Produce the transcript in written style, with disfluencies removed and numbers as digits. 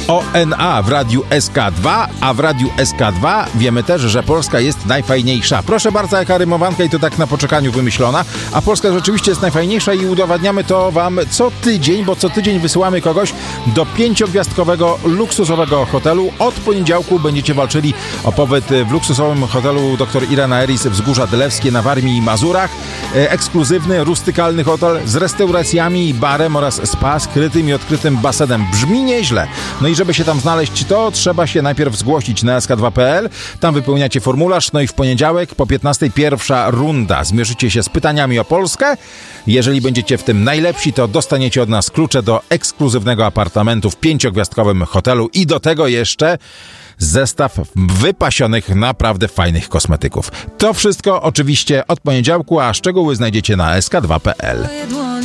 ONA w Radiu SK2, a w Radiu SK2 wiemy też, że Polska jest najfajniejsza. Proszę bardzo, jaka rymowanka i to tak na poczekaniu wymyślona. A Polska rzeczywiście jest najfajniejsza i udowadniamy to wam co tydzień, bo co tydzień wysyłamy kogoś do 5-gwiazdkowego, luksusowego hotelu. Od poniedziałku będziecie walczyli o pobyt w luksusowym hotelu dr Irena Eris Wzgórza Dylewskie na Warmii i Mazurach. Ekskluzywny, rustykalny hotel z restauracjami i barem oraz spa skrytym i odkrytym basenem. Brzmi nieźle. No i żeby się tam znaleźć, to trzeba się najpierw zgłosić na sk2.pl. Tam wypełniacie formularz, no i w poniedziałek po 15:00 pierwsza runda. Zmierzycie się z pytaniami o Polskę. Jeżeli będziecie w tym najlepsi, to dostaniecie od nas klucze do ekskluzywnego apartamentu w 5-gwiazdkowym hotelu i do tego jeszcze zestaw wypasionych, naprawdę fajnych kosmetyków. To wszystko oczywiście od poniedziałku, a szczegóły znajdziecie na sk2.pl.